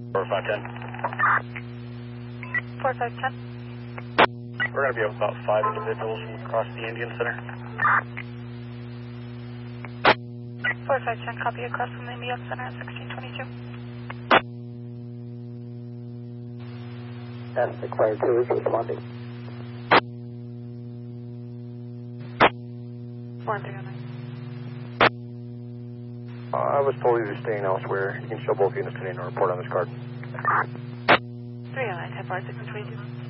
4510. 4510. We're going to be about 5 individuals from across the Indian Center. 4510, copy across from the Indian Center at 1622. Aspect Fire 2 is responding. 4309. I was told he was staying elsewhere. You can show both units today and report on this card. 309, 10 bar 1622.